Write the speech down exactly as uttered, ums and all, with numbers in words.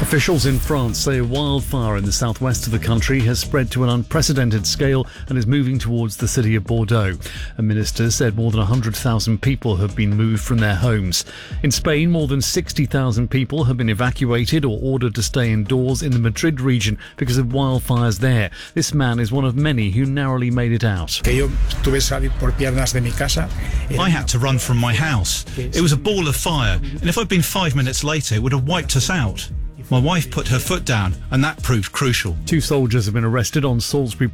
Officials in France say a wildfire in the southwest of the country has spread to an unprecedented scale and is moving towards the city of Bordeaux. A minister said more than one hundred thousand people have been moved from their homes. In Spain, more than sixty thousand people have been evacuated or ordered to stay indoors in the Madrid region because of wildfires there. This man is one of many who narrowly made it out. I had to run from my house. It was a ball of fire, and if I'd been five minutes later, it would have wiped us out. My wife put her foot down, and that proved crucial. Two soldiers have been arrested on Salisbury